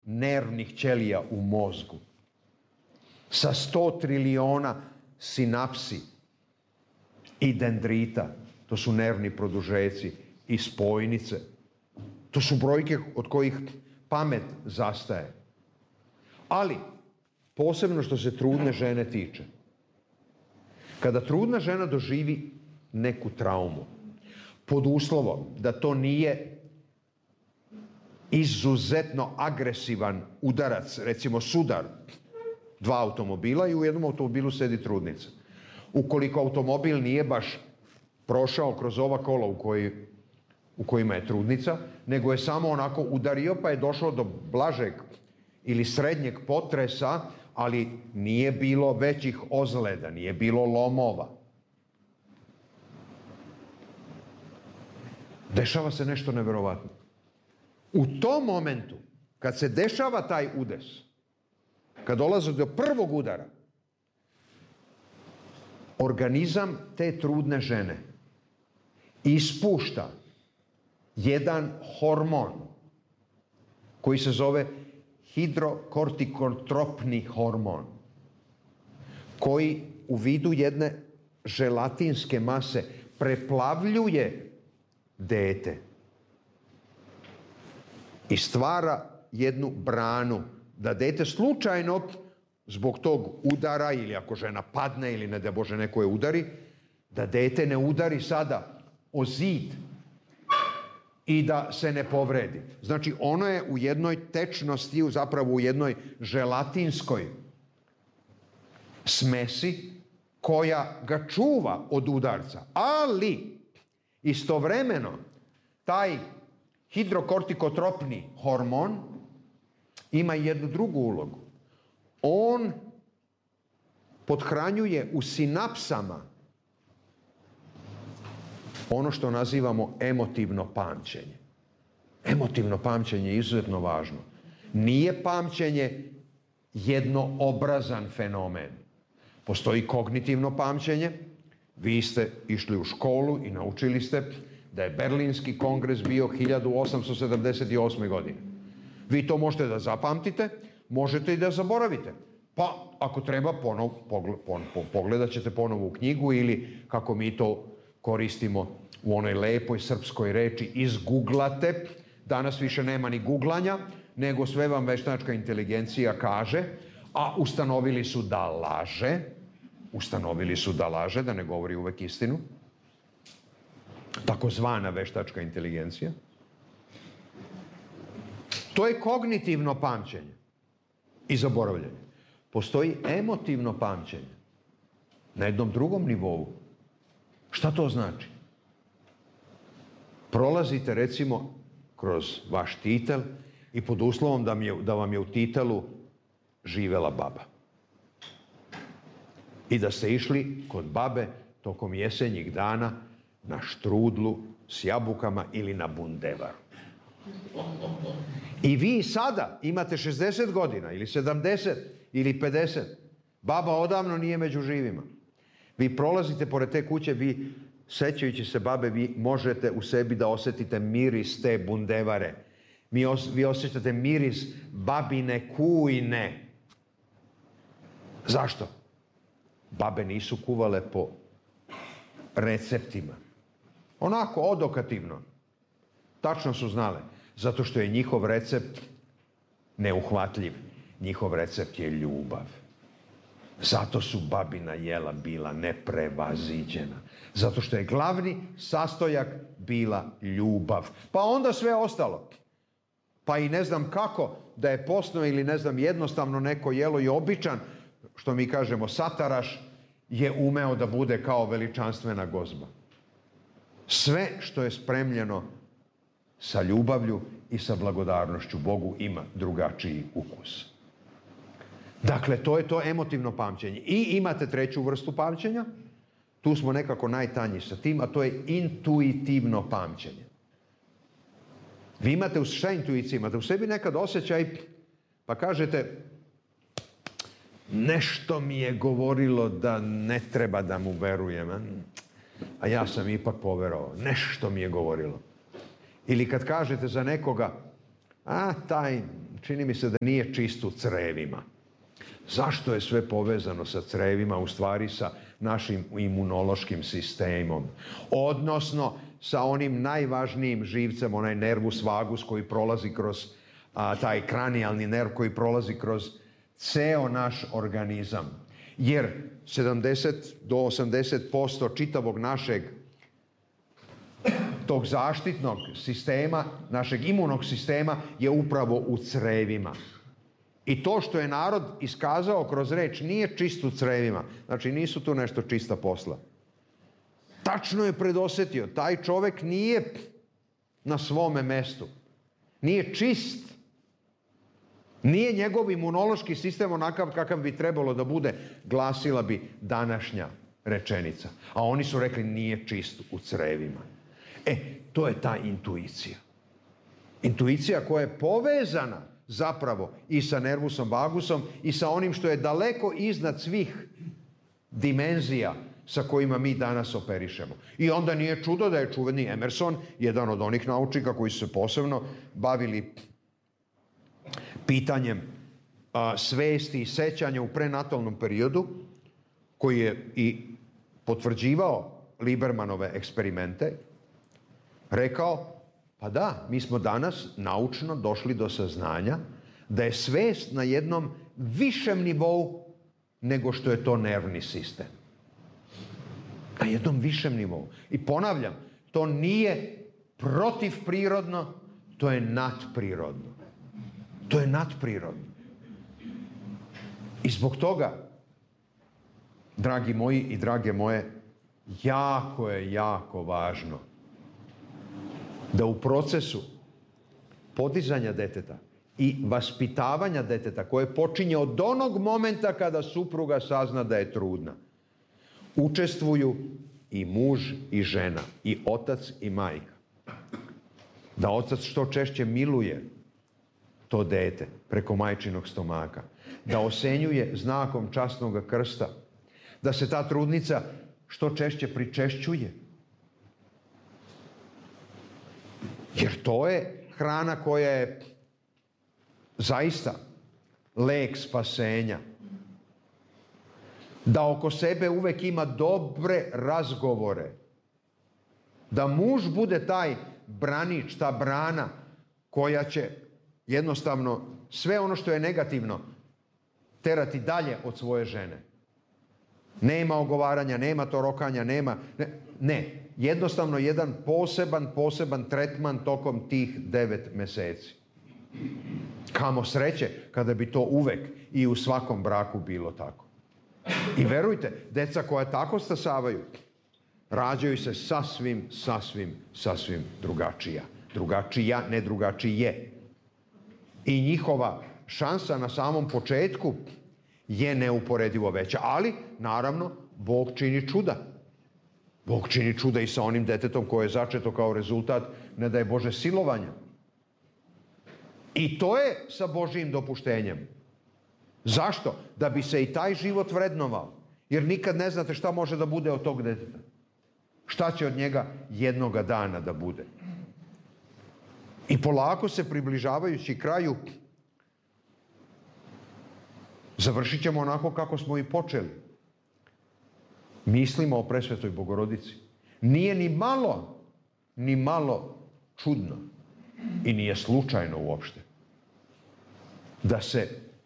nervnih ćelija u mozgu, sa 100 triliona sinapsi i dendrita, to su nervni produžeci, i spojnice. To su brojke od kojih pamet zastaje. Ali, posebno što se trudne žene tiče, kada trudna žena doživi neku traumu, pod uslovom da to nije izuzetno agresivan udarac, recimo sudar, 2 automobila i u jednom automobilu sedi trudnica. Ukoliko automobil nije baš prošao kroz ova kola u kojima je trudnica, nego je samo onako udario pa je došlo do blažeg ili srednjeg potresa, ali nije bilo većih ozljeda, nije bilo lomova. Dešava se nešto neverovatno. U tom momentu, kad se dešava taj udes, kad dolazi do prvog udara, organizam te trudne žene ispušta jedan hormon koji se zove hidrokortikotropni hormon, koji u vidu jedne želatinske mase preplavljuje dete i stvara jednu branu da dete slučajno zbog tog udara ili ako žena padne ili ne da Bože neko je udari, da dete ne udari sada o zid i da se ne povredi. Znači ono je u jednoj tečnosti, zapravo u jednoj želatinskoj smesi koja ga čuva od udarca. Ali istovremeno taj hidrokortikotropni hormon ima jednu drugu ulogu. On pothranjuje u sinapsama ono što nazivamo emotivno pamćenje. Emotivno pamćenje je izuzetno važno. Nije pamćenje jednoobrazan fenomen. Postoji kognitivno pamćenje. Vi ste išli u školu i naučili ste da je Berlinski kongres bio 1878. godine. Vi to možete da zapamtite, možete i da zaboravite. Pa, ako treba, pogledat ćete ponovo u knjigu ili, kako mi to koristimo u onoj lepoj srpskoj reči, izguglate. Danas više nema ni guglanja, nego sve vam veštačka inteligencija kaže, a ustanovili su da laže, da ne govori uvek istinu, takozvana veštačka inteligencija. To je kognitivno pamćenje i zaboravljanje. Postoji emotivno pamćenje na jednom drugom nivou. Šta to znači? Prolazite recimo kroz vaš titel i pod uslovom da vam je u titelu živela baba. I da ste išli kod babe tokom jesenjih dana na štrudlu s jabukama ili na bundevaru. I vi sada imate 60 godina ili 70 ili 50. Baba odavno nije među živima. Vi prolazite pored te kuće, vi sećajući se babe, vi možete u sebi da osetite miris te bundevare. Vi osjećate miris babine kujne. Zašto? Babe nisu kuvale po receptima. Onako, odokativno. Tačno su znale. Zato što je njihov recept neuhvatljiv. Njihov recept je ljubav. Zato su babina jela bila neprevaziđena. Zato što je glavni sastojak bila ljubav. Pa onda sve ostalo. Pa i ne znam kako da je posno ili ne znam jednostavno neko jelo i običan, što mi kažemo sataraš, je umeo da bude kao veličanstvena gozba. Sve što je spremljeno sa ljubavlju i sa blagodarnošću Bogu ima drugačiji ukus. Dakle, to je to emotivno pamćenje. I imate treću vrstu pamćenja, tu smo nekako najtanji sa tim, a to je intuitivno pamćenje. Vi imate, šta intuicija? Imate u sebi nekad osjećaj, pa kažete, nešto mi je govorilo da ne treba da mu verujem, a ja sam ipak poverovao. Nešto mi je govorilo. Ili kad kažete za nekoga, taj čini mi se da nije čist u crevima. Zašto je sve povezano sa crevima, u stvari sa našim imunološkim sistemom? Odnosno sa onim najvažnijim živcem, onaj nervus vagus koji prolazi kroz taj kranijalni nerv koji prolazi kroz ceo naš organizam. Jer 70 do 80% čitavog našeg tog zaštitnog sistema, našeg imunog sistema je upravo u crevima. I to što je narod iskazao kroz reč nije čist u crevima, znači nisu tu nešto čista posla. Tačno je predosjetio, taj čovek nije na svome mestu, nije čist, nije njegov imunološki sistem onakav kakav bi trebalo da bude, glasila bi današnja rečenica. A oni su rekli nije čist u crevima. To je ta intuicija. Intuicija koja je povezana zapravo i sa nervusom vagusom i sa onim što je daleko iznad svih dimenzija sa kojima mi danas operišemo. I onda nije čudo da je čuveni Emerson, jedan od onih naučnika koji su se posebno bavili pitanjem svesti i sećanja u prenatalnom periodu, koji je i potvrđivao Libermanove eksperimente, rekao, pa da, mi smo danas naučno došli do saznanja da je svest na jednom višem nivou nego što je to nervni sistem. Na jednom višem nivou. I ponavljam, to nije protivprirodno, to je nadprirodno. To je nadprirodno. I zbog toga, dragi moji i drage moje, jako je jako važno da u procesu podizanja deteta i vaspitavanja deteta, koje počinje od onog momenta kada supruga sazna da je trudna, učestvuju i muž i žena, i otac i majka. Da otac što češće miluje to dete preko majčinog stomaka, da osenjuje znakom časnog krsta, da se ta trudnica što češće pričešćuje. Jer to je hrana koja je zaista lek spasenja. Da oko sebe uvek ima dobre razgovore. Da muž bude taj branič, ta brana koja će jednostavno sve ono što je negativno terati dalje od svoje žene. Nema ogovaranja, nema torokanja, nema... Ne, jednostavno jedan poseban tretman tokom tih 9 meseci. Kamo sreće kada bi to uvek i u svakom braku bilo tako. I verujte, deca koja tako stasavaju, rađaju se sasvim drugačija. Drugačija, ne drugačije. I njihova šansa na samom početku je neuporedivo veća. Ali, naravno, Bog čini čuda. Bog čini čuda i sa onim detetom koje je začeto kao rezultat, ne daj Bože, silovanja. I to je sa Božijim dopuštenjem. Zašto? Da bi se i taj život vrednovao. Jer nikad ne znate šta može da bude od tog deteta. Šta će od njega jednoga dana da bude. I polako se približavajući kraju, završit ćemo onako kako smo i počeli. Mislimo o Presvetoj Bogorodici. Nije ni malo čudno i nije slučajno uopšte da se,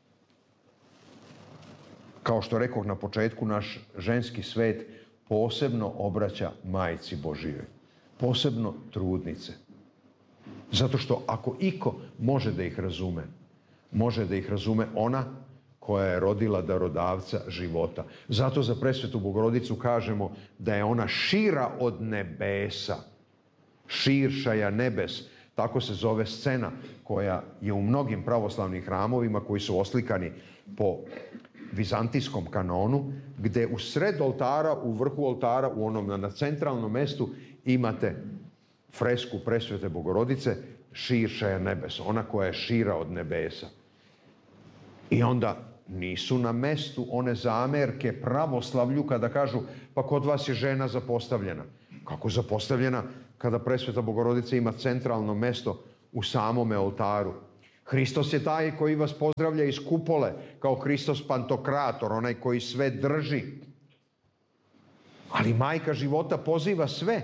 kao što rekoh na početku, naš ženski svet posebno obraća Majci Božijoj. Posebno trudnice. Zato što ako iko može da ih razume ona koja je rodila darodavca života. Zato za Presvetu Bogorodicu kažemo da je ona šira od nebesa. Širšaja nebes. Tako se zove scena koja je u mnogim pravoslavnim hramovima koji su oslikani po vizantijskom kanonu, gde u sred oltara, u vrhu oltara, u onom na centralnom mestu imate fresku Presvete Bogorodice, širšaja nebes, ona koja je šira od nebesa. I onda nisu na mestu one zamerke pravoslavlju kada kažu, pa kod vas je žena zapostavljena. Kako zapostavljena kada Presveta Bogorodica ima centralno mesto u samome oltaru? Hristos je taj koji vas pozdravlja iz kupole, kao Hristos Pantokrator, onaj koji sve drži. Ali majka života poziva sve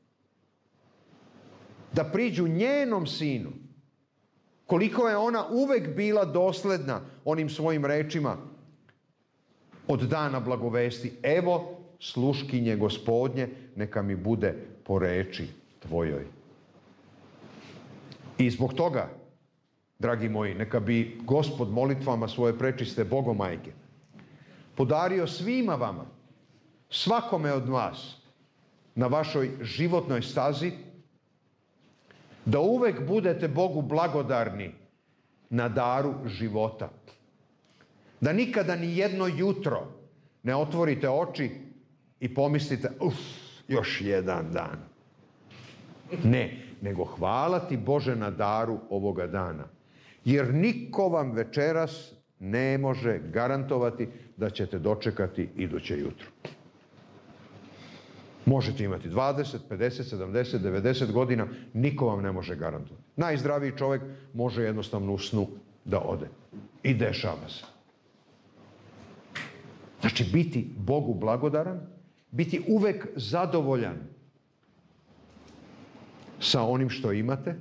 da priđu njenom sinu. Koliko je ona uvek bila dosledna onim svojim rečima od dana blagovesti. Evo sluškinje Gospodnje, neka mi bude po reči tvojoj. I zbog toga, dragi moji, neka bi Gospod molitvama svoje prečiste Bogomajke podario svima vama, svakome od vas, na vašoj životnoj stazi, da uvek budete Bogu blagodarni na daru života. Da nikada ni jedno jutro ne otvorite oči i pomislite, još jedan dan. Ne, nego hvala ti Bože na daru ovoga dana. Jer niko vam večeras ne može garantovati da ćete dočekati iduće jutro. Možete imati 20, 50, 70, 90 godina, niko vam ne može garantovati. Najzdraviji čovjek može jednostavno u snu da ode. I dešava se. Znači, biti Bogu blagodaran, biti uvek zadovoljan sa onim što imate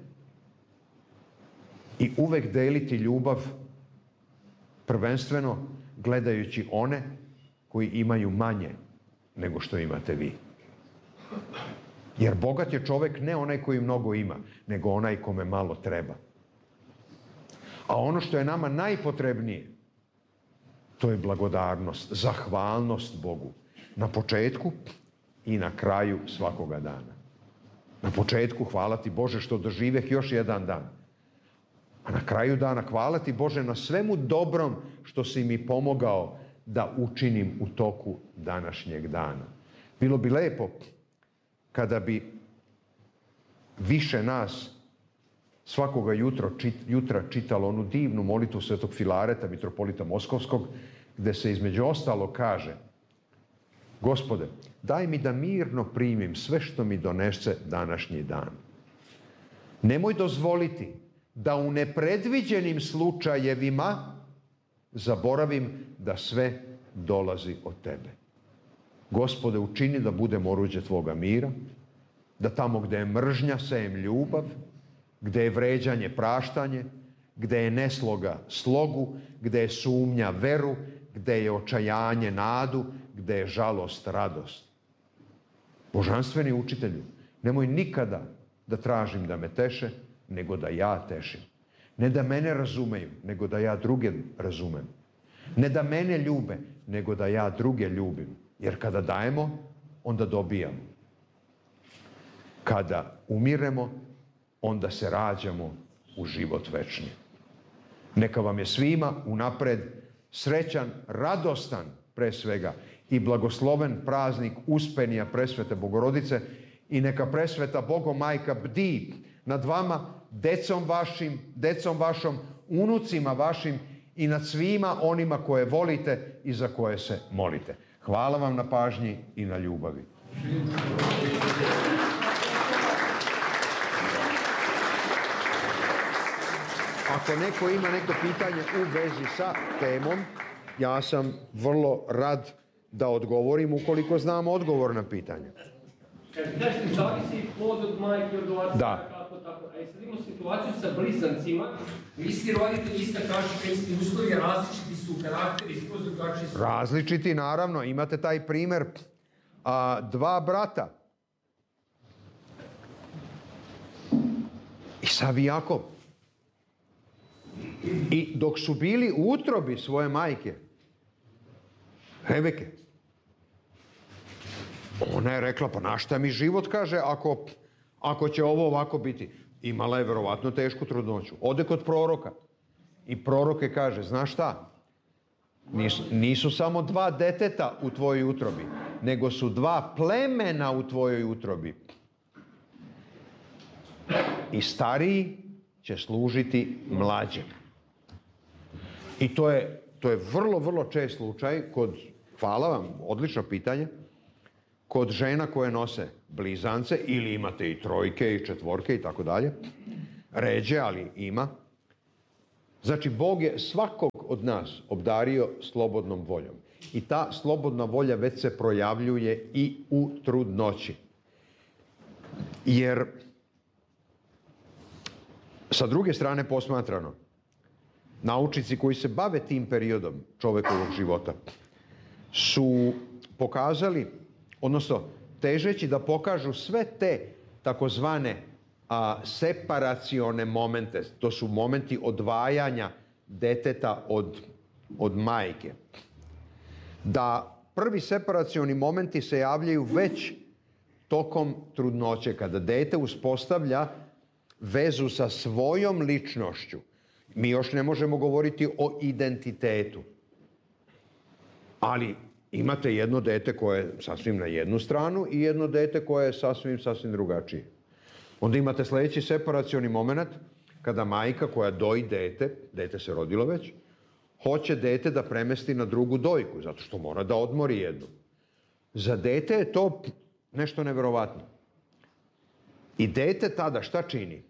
i uvek deliti ljubav prvenstveno gledajući one koji imaju manje nego što imate vi. Jer bogat je čovjek ne onaj koji mnogo ima, nego onaj kome malo treba. A ono što je nama najpotrebnije, to je blagodarnost, zahvalnost Bogu. Na početku i na kraju svakoga dana. Na početku hvala ti Bože što doživeh još jedan dan. A na kraju dana hvala ti Bože na svemu dobrom što si mi pomogao da učinim u toku današnjeg dana. Bilo bi lepo kada bi više nas svakoga jutra čitalo onu divnu molitvu Svetog Filareta, mitropolita Moskovskog, gde se između ostalo kaže: Gospode, daj mi da mirno primim sve što mi donese današnji dan. Nemoj dozvoliti da u nepredviđenim slučajevima zaboravim da sve dolazi od tebe. Gospode, učini da budem oruđe tvoga mira, da tamo gde je mržnja sejem ljubav, gde je vređanje praštanje, gde je nesloga slogu, gde je sumnja veru, gde je očajanje nadu, gde je žalost radost. Božanstveni učitelju, nemoj nikada da tražim da me teše, nego da ja tešim. Ne da mene razumeju, nego da ja druge razumem. Ne da mene ljube, nego da ja druge ljubim. Jer kada dajemo, onda dobijamo. Kada umiremo, onda se rađamo u život večni. Neka vam je svima unapred srećan, radostan pre svega i blagosloven praznik Uspenija Presvete Bogorodice i neka Presveta Bogomajka bdi nad vama, decom vašom, unucima vašim i nad svima onima koje volite i za koje se molite. Hvala vam na pažnji i na ljubavi. Ako neko ima neko pitanje u vezi sa temom, ja sam vrlo rad da odgovorim ukoliko znam odgovor na pitanje. Kažeš ti, zavisi plod od majke, od oca, da. Kako tako. A sad imamo situaciju sa blizancima, isti roditelji, ista kašika, isti uslovi, različiti su karakteri, skroz drugačiji su. Različiti, naravno. Imate taj primer dva brata. Isav i Jakov. I dok su bili u utrobi svoje majke, Rebeke, ona je rekla, pa na šta mi život, kaže, ako će ovo ovako biti. Imala je verovatno tešku trudnoću. Ode kod proroka. I prorok je kaže, znaš šta? Nisu samo dva deteta u tvojoj utrobi, nego su dva plemena u tvojoj utrobi. I stariji će služiti mlađem. I to je vrlo, vrlo čest slučaj kod, hvala vam, odlično pitanje, kod žena koje nose blizance, ili imate i trojke i četvorke i tako dalje, ređe, ali ima, Znači, Bog je svakog od nas obdario slobodnom voljom. I ta slobodna volja već se projavljuje i u trudnoći. Jer, sa druge strane posmatrano, naučnici koji se bave tim periodom čovekovog života su pokazali, odnosno težeći da pokažu sve te takozvane separacione momente, to su momenti odvajanja deteta od majke. Da prvi separacioni momenti se javljaju već tokom trudnoće, kada dete uspostavlja vezu sa svojom ličnošću. Mi još ne možemo govoriti o identitetu. Ali imate jedno dete koje je sasvim na jednu stranu i jedno dete koje je sasvim drugačije. Onda imate sljedeći separacioni moment kada majka koja doji dete se rodilo već, hoće dete da premesti na drugu dojku, zato što mora da odmori jednu. Za dete je to nešto neverovatno. I dete tada šta čini?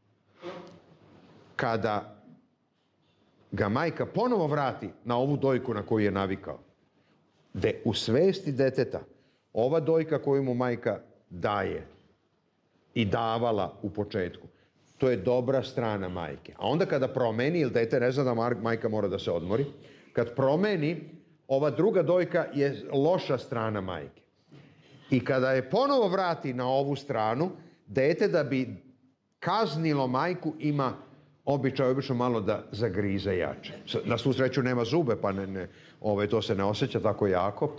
Kada ga majka ponovo vrati na ovu dojku na koju je navikao, u svesti deteta ova dojka koju mu majka daje i davala u početku, to je dobra strana majke. A onda kada promeni, ili dete ne zna da majka mora da se odmori, kad promeni, ova druga dojka je loša strana majke. I kada je ponovo vrati na ovu stranu, dete da bi kaznilo majku ima obično malo da zagrize jače. Na svu sreću nema zube, pa to se ne osjeća tako jako.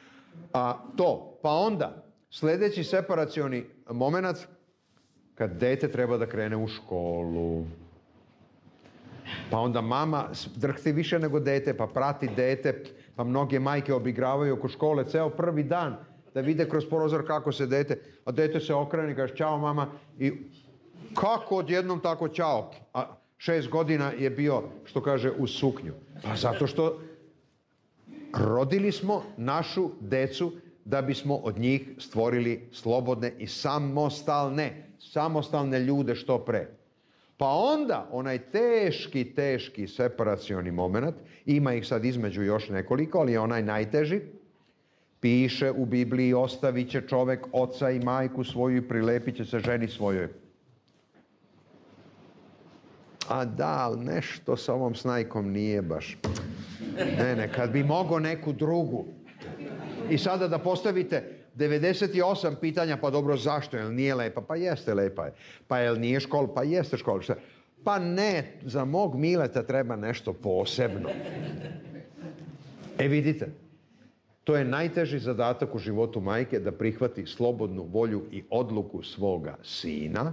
Pa onda, sljedeći separacioni moment, kad dete treba da krene u školu. Pa onda mama drhti više nego dete, pa prati dete, pa mnoge majke obigravaju oko škole ceo prvi dan da vide kroz prozor kako se a dete se okrene i kaže čao mama i kako odjednom tako čao? A 6 godina je bio, što kaže, u suknju. Pa zato što rodili smo našu decu da bismo od njih stvorili slobodne i samostalne ljude što pre. Pa onda onaj teški separacioni moment, ima ih sad između još nekoliko, ali je onaj najteži, piše u Bibliji, ostavit će čovek oca i majku svoju i prilepit će se ženi svojoj. A da, nešto sa ovom snajkom nije baš. Ne, kad bi mogao neku drugu. I sada da postavite 98 pitanja, pa dobro, zašto? Jel nije lepa? Pa jeste lepa je. Pa jel nije škola? Pa jeste škola. Pa ne, za mog Mileta treba nešto posebno. Vidite, to je najteži zadatak u životu majke, da prihvati slobodnu volju i odluku svoga sina.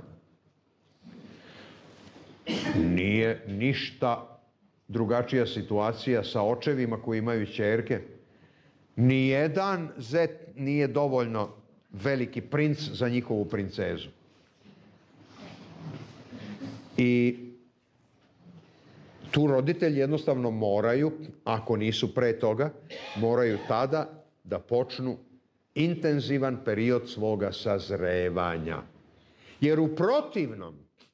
Nije ništa drugačija situacija sa očevima koji imaju ćerke. Nijedan zet nije dovoljno veliki princ za njihovu princezu. I tu roditelji jednostavno moraju, ako nisu pre toga, moraju tada da počnu intenzivan period svoga sazrevanja. Jer u protivnom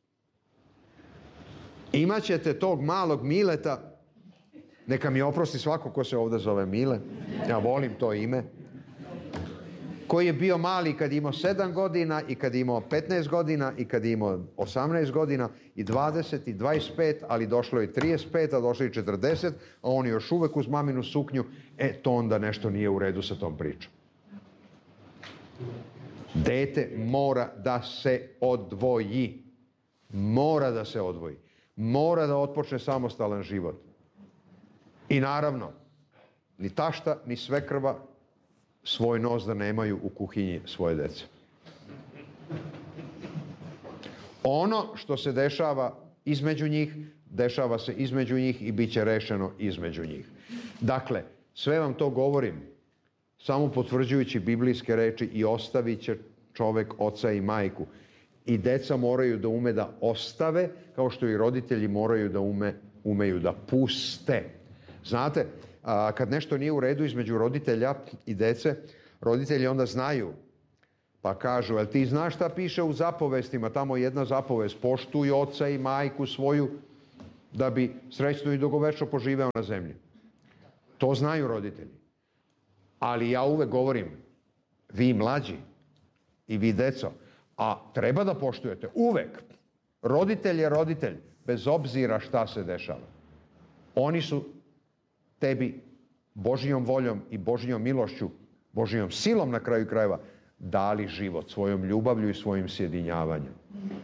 imat ćete tog malog Mileta, neka mi oprosti svako ko se ovdje zove Mile, ja volim to ime, koji je bio mali kad imao 7 godina i kad imao 15 godina i kad imao 18 godina i 20 i 25, ali došlo je 35, a došlo je 40, a on je još uvek uz maminu suknju, to onda nešto nije u redu sa tom pričom. Dete mora da se odvoji. Mora da se odvoji. Mora da otpočne samostalan život. I naravno, ni tašta, ni svekrva svoj nos da nemaju u kuhinji svoje dece. Ono što se dešava između njih, dešava se između njih i bit će rešeno između njih. Dakle, sve vam to govorim samo potvrđujući biblijske reči i ostavit će čovek oca i majku. I deca moraju da ume da ostave, kao što i roditelji moraju da umeju da puste. Znate, kad nešto nije u redu između roditelja i dece, roditelji onda znaju, pa kažu, jel ti znaš šta piše u zapovestima, tamo jedna zapovest, poštuj oca i majku svoju da bi srećno i dugovečno poživeo na zemlji. To znaju roditelji. Ali ja uvek govorim, vi mlađi i vi deco, a treba da poštujete uvek. Roditelj je roditelj, bez obzira šta se dešava. Oni su tebi Božijom voljom i Božijom milošću, Božijom silom na kraju krajeva, dali život svojom ljubavlju i svojim sjedinjavanjem.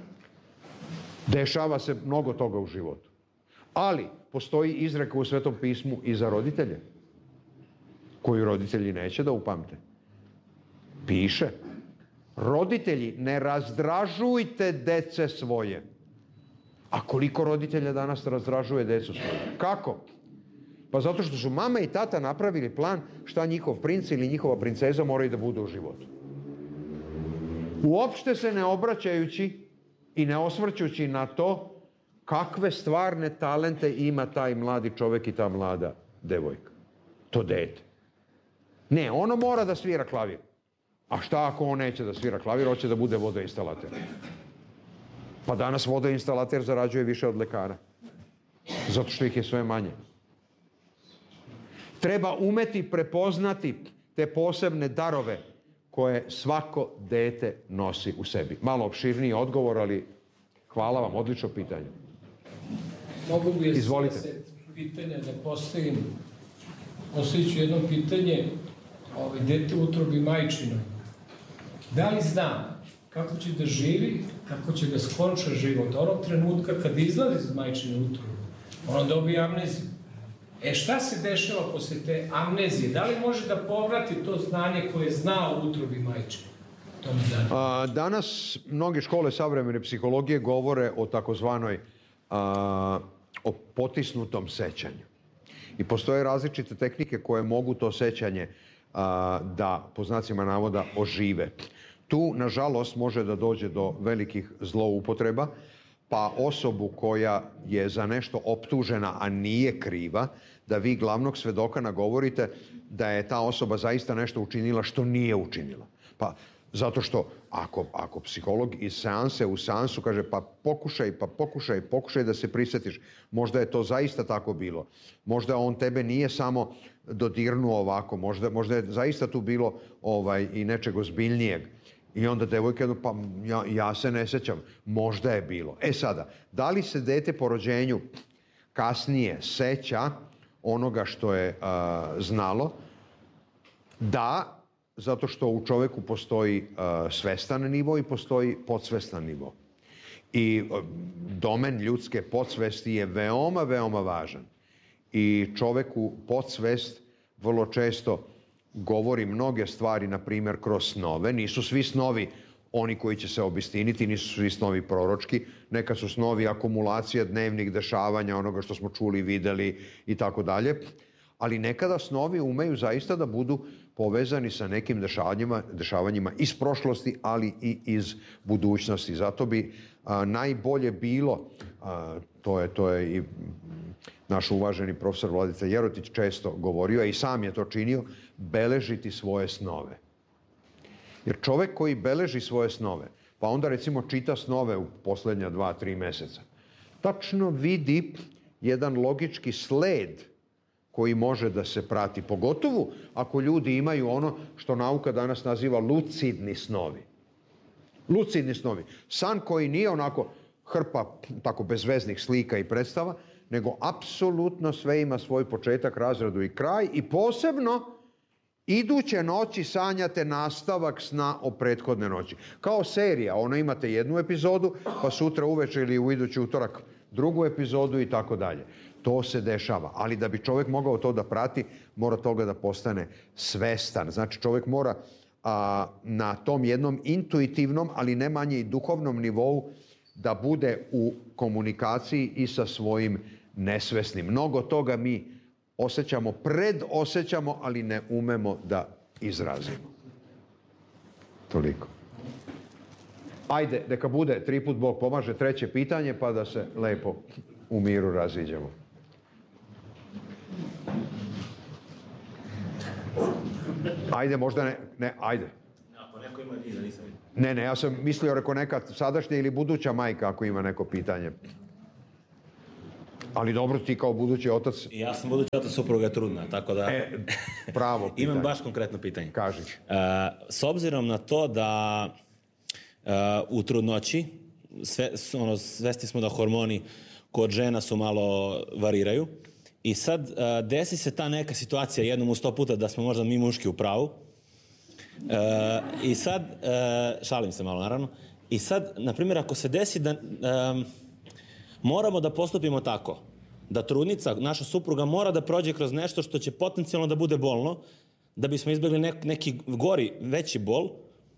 Dešava se mnogo toga u životu. Ali postoji izreka u Svetom pismu i za roditelje, koju roditelji neće da upamte. Piše, roditelji, ne razdražujte dece svoje. A koliko roditelja danas razdražuje decu svoje? Kako? Pa zato što su mama i tata napravili plan šta njihov princ ili njihova princeza moraju da budu u životu. Uopšte se ne obraćajući i ne osvrćući na to kakve stvarne talente ima taj mladi čovek i ta mlada devojka. To dete. Ne, ono mora da svira klavir. A šta ako on neće da svira klavir, hoće da bude vodoinstalater? Pa danas vodoinstalater zarađuje više od lekara. Zato što ih je sve manje. Treba umeti prepoznati te posebne darove koje svako dete nosi u sebi. Malo opširniji odgovor, ali hvala vam, odlično pitanje. Mogu bi Izvolite. 10 pitanja da postavim. Postavit ću jedno pitanje. Dete u utrobi majčinoj. Da li zna kako će da živi, kako će da skonča život? Onog trenutka kad izlazi iz majčine utrobe, ono dobije amneziju. Šta se dešava posle te amnezije? Da li može da povrati to znanje koje zna u utrobi majčine? Danas mnoge škole savremene psihologije govore o takozvanoj o potisnutom sećanju. I postoje različite tehnike koje mogu to sećanje da, po znacima navoda, ožive. Tu, nažalost, može da dođe do velikih zloupotreba, pa osobu koja je za nešto optužena, a nije kriva, da vi glavnog svedoka nagovorite da je ta osoba zaista nešto učinila što nije učinila. Pa, zato što ako psiholog iz seanse u seansu kaže pa pokušaj da se prisjetiš, možda je to zaista tako bilo. Možda on tebe nije samo dodirnuo ovako, možda je zaista tu bilo i nečeg ozbiljnijeg. I onda devojka, pa ja se ne sećam, možda je bilo. Sada, da li se dete po rođenju kasnije seća onoga što je znalo? Da, zato što u čoveku postoji svestan nivo i postoji podsvestan nivo. I domen ljudske podsvesti je veoma, veoma važan. I čoveku podsvest vrlo često govori mnoge stvari, na primjer, kroz snove. Nisu svi snovi oni koji će se obistiniti, nisu svi snovi proročki. Neka su snovi akumulacija dnevnih dešavanja, onoga što smo čuli, videli i tako dalje. Ali nekada snovi umeju zaista da budu povezani sa nekim dešavanjima iz prošlosti, ali i iz budućnosti. Zato bi najbolje bilo, to je i naš uvaženi profesor Vladica Jerotić često govorio, a i sam je to činio, beležiti svoje snove. Jer čovek koji beleži svoje snove, pa onda recimo čita snove u poslednja 2-3 meseca, tačno vidi jedan logički sled koji može da se prati, pogotovo ako ljudi imaju ono što nauka danas naziva lucidni snovi. Lucidni snovi. San koji nije onako hrpa tako bezveznih slika i predstava, nego apsolutno sve ima svoj početak, razradu i kraj i posebno iduće noći sanjate nastavak sna o prethodne noći. Kao serija, imate jednu epizodu, pa sutra uveče ili u idući utorak drugu epizodu i tako dalje. To se dešava, ali da bi čovjek mogao to da prati, mora toga da postane svestan. Znači čovjek mora na tom jednom intuitivnom, ali ne manje i duhovnom nivou da bude u komunikaciji i sa svojim nesvesnim. Mnogo toga mi osjećamo, predosjećamo, ali ne umemo da izrazimo. Toliko. Ajde, neka bude, 3 put Bog pomaže, 3. pitanje, pa da se lepo u miru raziđemo. Ajde, možda ne, ajde. Ako neko ima niza, nisam vidio. Ne, ja sam mislio, rekao neka sadašnja ili buduća majka ako ima neko pitanje. Ali dobro, ti kao budući otac... Ja sam budući otac, supruga je trudna, tako da... Pravo pitanje. Imam baš konkretno pitanje. Kaži. S obzirom na to da u trudnoći, svesni smo da hormoni kod žena su malo variraju, i sad desi se ta neka situacija jednom u 100 puta da smo možda mi muški u pravu, i sad, šalim se malo naravno, i sad, na primjer, ako se desi da moramo da postupimo tako, da trudnica, naša supruga, mora da prođe kroz nešto što će potencijalno da bude bolno, da bismo izbjegli neki gori, veći bol,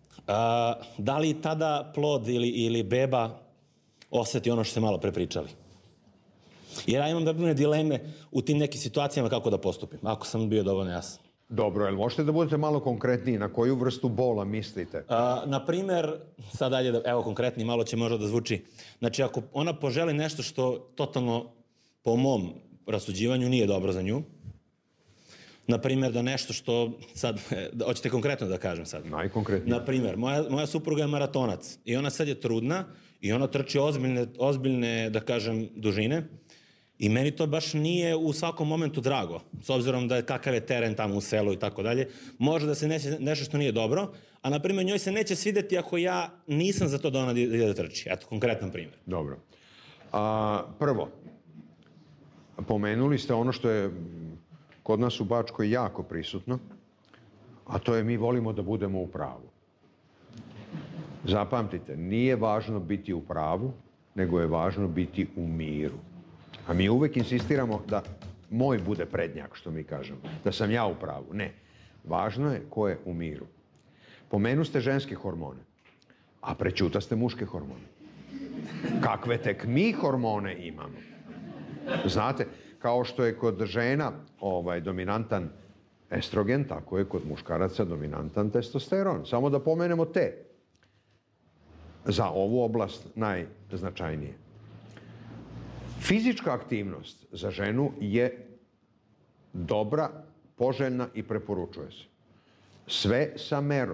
da li tada plod ili beba oseti ono što ste malo prepričali? Jer ja imam da dileme u tim nekim situacijama kako da postupim, ako sam bio dovoljno jasan. Dobro, jel možete da budete malo konkretniji? Na koju vrstu bola mislite? Naprimer, sad dalje, evo konkretni, malo će možda da zvuči. Znači, ako ona poželi nešto što totalno, po mom rasuđivanju, nije dobro za nju, naprimer da nešto što, sad, hoćete konkretno da kažem sad? Najkonkretnije. Naprimer, moja supruga je maratonac i ona sad je trudna i ona trči ozbiljne, da kažem, dužine. I meni to baš nije u svakom momentu drago, s obzirom da je kakav je teren tamo u selu i tako dalje. Može da se nešto što nije dobro, a na primjer njoj se neće svideti ako ja nisam za to da ona ide da trči. Eto, konkretan primjer. Dobro. Prvo, pomenuli ste ono što je kod nas u Bačkoj jako prisutno, a to je mi volimo da budemo u pravu. Zapamtite, nije važno biti u pravu, nego je važno biti u miru. A mi uvek insistiramo da moj bude prednjak, što mi kažemo, da sam ja u pravu. Ne. Važno je ko je u miru. Pomenu ste ženske hormone, a prećuta ste muške hormone. Kakve tek mi hormone imamo? Znate, kao što je kod žena dominantan estrogen, tako je kod muškaraca dominantan testosteron. Samo da pomenemo te. Za ovu oblast najznačajnije. Fizička aktivnost za ženu je dobra, poželjna i preporučuje se. Sve sa merom.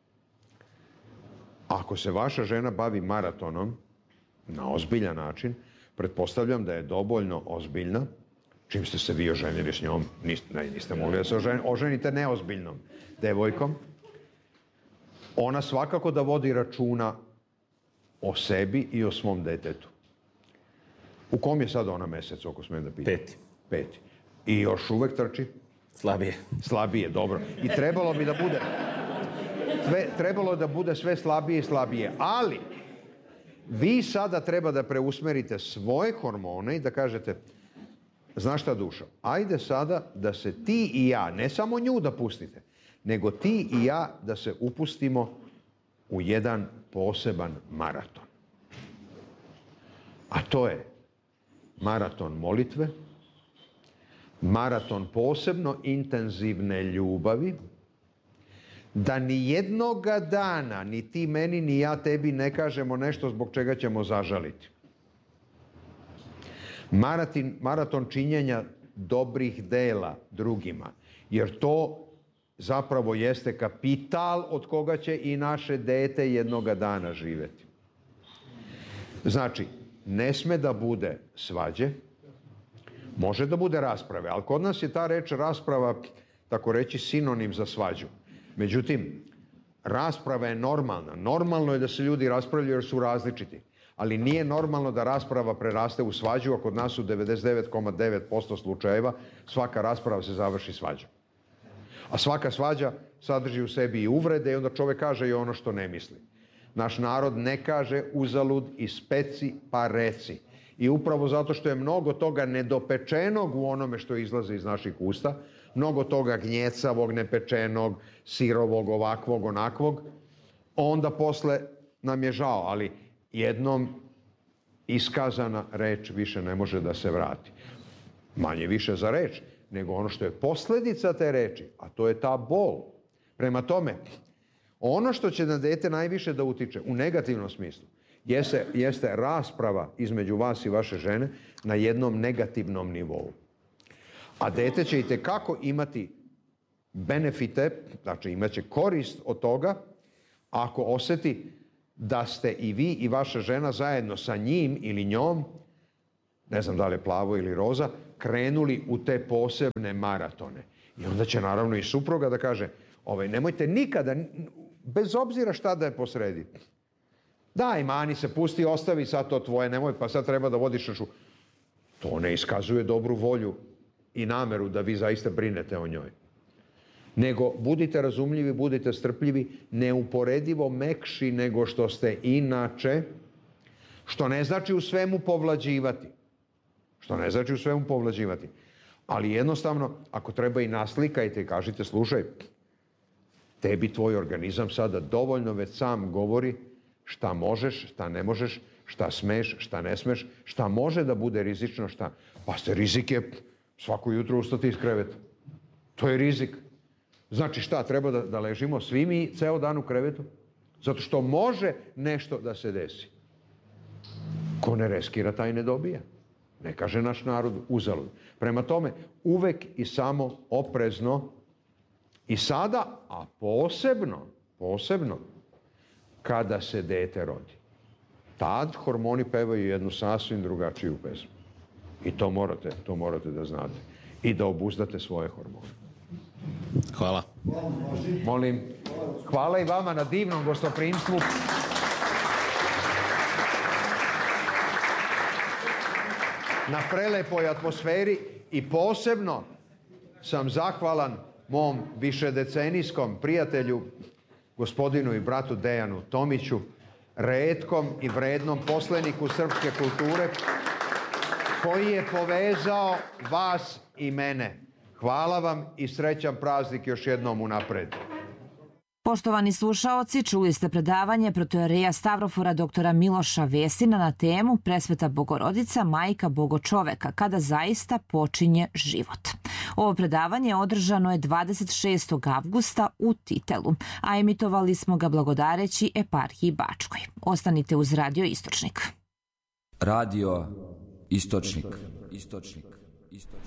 Ako se vaša žena bavi maratonom na ozbiljan način, pretpostavljam da je dovoljno ozbiljna, čim ste se vi oženili s njom, niste mogli da se oženite neozbiljnom devojkom, ona svakako da vodi računa o sebi i o svom detetu. U kom je sad ona mesec, ako smijem da pitam? 5. 5. I još uvek trči? Slabije. Slabije, dobro. I trebalo bi da bude... Trebalo da bude sve slabije i slabije. Ali, vi sada treba da preusmerite svoje hormone i da kažete, znaš šta, dušo, ajde sada da se ti i ja, ne samo nju da pustite, nego ti i ja da se upustimo u jedan poseban maraton. A to je maraton molitve, maraton posebno intenzivne ljubavi, da ni jednoga dana ni ti meni ni ja tebi ne kažemo nešto zbog čega ćemo zažaliti. Maraton činjenja dobrih dela drugima, jer to zapravo jeste kapital od koga će i naše dete jednoga dana živeti. Znači, ne sme da bude svađe, može da bude rasprave, ali kod nas je ta reč rasprava, tako reći, sinonim za svađu. Međutim, rasprava je normalna. Normalno je da se ljudi raspravljaju jer su različiti. Ali nije normalno da rasprava preraste u svađu, a kod nas u 99,9% slučajeva svaka rasprava se završi svađom. A svaka svađa sadrži u sebi i uvrede i onda čovek kaže i ono što ne misli. Naš narod ne kaže uzalud i speci pa reci. I upravo zato što je mnogo toga nedopečenog u onome što izlaze iz naših usta, mnogo toga gnjecavog, nepečenog, sirovog, ovakvog, onakvog, onda posle nam je žao, ali jednom iskazana reč više ne može da se vrati. Manje više za reč, nego ono što je posledica te reči, a to je ta bol. Prema tome, ono što će na dete najviše da utiče u negativnom smislu jeste rasprava između vas i vaše žene na jednom negativnom nivou. A dete će i tekako imati benefite, znači imaće korist od toga ako oseti da ste i vi i vaša žena zajedno sa njim ili njom ne znam da li je plavo ili roza, krenuli u te posebne maratone. I onda će naravno i supruga da kaže, nemojte nikada, bez obzira šta da je posredi. Daj, mani se, pusti, ostavi sad to tvoje, nemoj, pa sad treba da vodiš računa. To ne iskazuje dobru volju i nameru da vi zaista brinete o njoj. Nego budite razumljivi, budite strpljivi, neuporedivo mekši nego što ste inače, što ne znači u svemu povlađivati. Ali jednostavno, ako treba i naslikajte i kažite, slušaj, tebi tvoj organizam sada dovoljno već sam govori šta možeš, šta ne možeš, šta smeš, šta ne smeš, šta može da bude rizično, šta... Pa rizik je svako jutro ustati iz kreveta. To je rizik. Znači šta, treba da ležimo svi mi ceo dan u krevetu? Zato što može nešto da se desi. Ko ne reskira, taj ne dobija. Ne kaže naš narod uzalud. Prema tome, uvek i samo oprezno i sada, a posebno, kada se dete rodi. Tad hormoni pevaju jednu sasvim drugačiju pesmu. I to morate da znate. I da obuzdate svoje hormone. Hvala. Molim. Hvala i vama na divnom gostoprimstvu. Na prelepoj atmosferi i posebno sam zahvalan mom višedecenijskom prijatelju, gospodinu i bratu Dejanu Tomiću, retkom i vrednom posleniku srpske kulture, koji je povezao vas i mene. Hvala vam i srećan praznik još jednom unapred. Poštovani slušaoci, čuli ste predavanje protoijereja Stavrofora doktora Miloša Vesina na temu Presveta Bogorodica, majka Bogočoveka, kada zaista počinje život. Ovo predavanje održano je 26. avgusta u Titelu, a emitovali smo ga blagodareći eparhiji Bačkoj. Ostanite uz Radio Istočnik. Radio Istočnik.